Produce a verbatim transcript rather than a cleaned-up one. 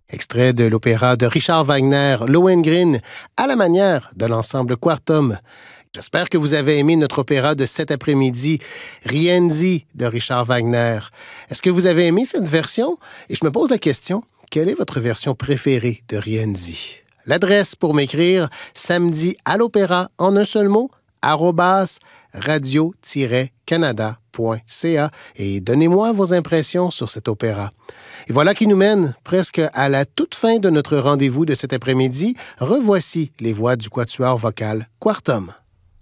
Extrait de l'opéra de Richard Wagner, Lohengrin, à la manière de l'ensemble Quartum. J'espère que vous avez aimé notre opéra de cet après-midi, Rienzi de Richard Wagner. Est-ce que vous avez aimé cette version? Et je me pose la question, quelle est votre version préférée de Rienzi? L'adresse pour m'écrire, samedi à l'opéra, en un seul mot, arobase radio-canada point c a et donnez-moi vos impressions sur cet opéra. Et voilà qui nous mène presque à la toute fin de notre rendez-vous de cet après-midi. Revoici les voix du quatuor vocal Quartum.